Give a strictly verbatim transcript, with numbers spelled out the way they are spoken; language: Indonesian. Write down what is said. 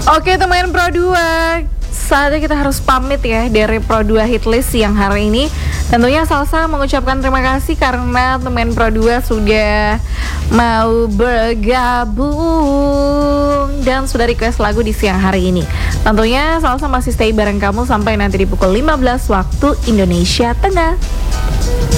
Oke teman Pro dua, saatnya kita harus pamit ya dari Pro dua Hitlist yang hari ini. Tentunya Salsa mengucapkan terima kasih karena teman Pro dua sudah mau bergabung dan sudah request lagu di siang hari ini. Tentunya Salsa masih stay bareng kamu sampai nanti di pukul lima belas waktu Indonesia Tengah.